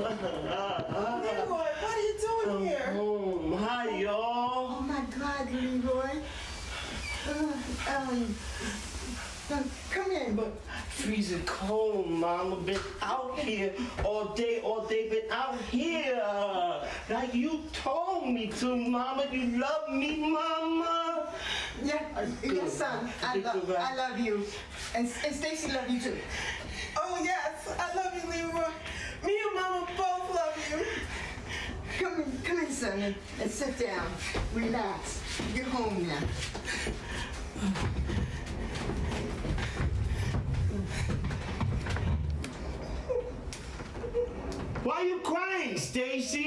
Leroy, what are you doing here? Hi, y'all. Oh my God, Leroy. Come in. But freezing cold, Mama. Been out here all day, been out here. Like you told me to, Mama. You love me, Mama. Yeah, yes, son. I love you. And Stacy love you too. Oh, yes, I love you, Leroy. Me and Mama both love you. Come in, son, and sit down. Relax. You're home now. Why you crying, Stacy?